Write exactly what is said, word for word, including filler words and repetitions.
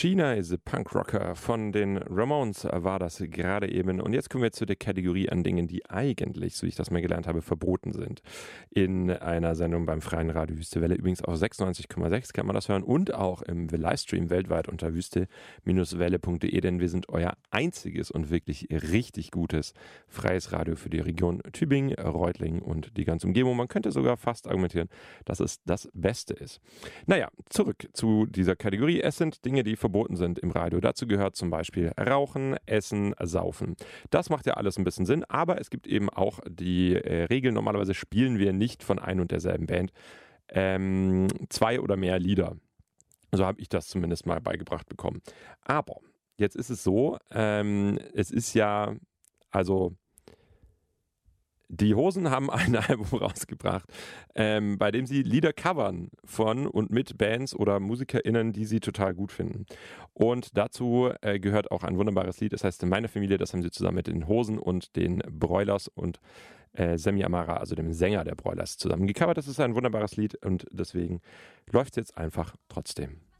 Sheena is a Punk Rocker von den Ramones war das gerade eben. Und jetzt kommen wir zu der Kategorie an Dingen, die eigentlich, so ich das mal gelernt habe, verboten sind. In einer Sendung beim Freien Radio Wüste Welle, übrigens auf sechsundneunzig Komma sechs kann man das hören und auch im Livestream weltweit unter wüste Welle punkt de, denn wir sind euer einziges und wirklich richtig gutes freies Radio für die Region Tübingen, Reutlingen und die ganze Umgebung. Man könnte sogar fast argumentieren, dass es das Beste ist. Naja, zurück zu dieser Kategorie. Es sind Dinge, die verboten sind im Radio. Dazu gehört zum Beispiel Rauchen, Essen, Saufen. Das macht ja alles ein bisschen Sinn, aber es gibt eben auch die äh, Regel, normalerweise spielen wir nicht von ein und derselben Band ähm, zwei oder mehr Lieder. So habe ich das zumindest mal beigebracht bekommen. Aber jetzt ist es so, ähm, es ist ja, also die Hosen haben ein Album rausgebracht, ähm, bei dem sie Lieder covern von und mit Bands oder MusikerInnen, die sie total gut finden. Und dazu äh, gehört auch ein wunderbares Lied, das heißt Meine Familie, das haben sie zusammen mit den Hosen und den Broilers und äh, Semi Amara, also dem Sänger der Broilers, zusammen gecovert. Das ist ein wunderbares Lied und deswegen läuft es jetzt einfach trotzdem.